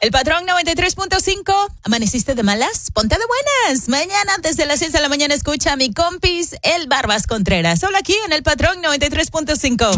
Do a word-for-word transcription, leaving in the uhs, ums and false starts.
El Patrón noventa y tres punto cinco. ¿Amaneciste de malas? Ponte de buenas. Mañana antes de las seis de la mañana escucha a mi compis, el Barbas Contreras. Solo aquí en el Patrón noventa y tres punto cinco.